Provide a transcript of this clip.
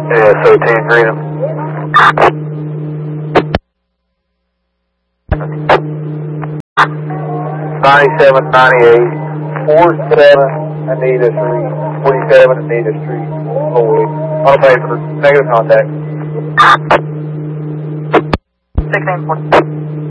Yeah, so 10 Greenham. 9798, 47 Anita Street, 47 Anita Street, Floyd. Auto paper, negative contact. 1640.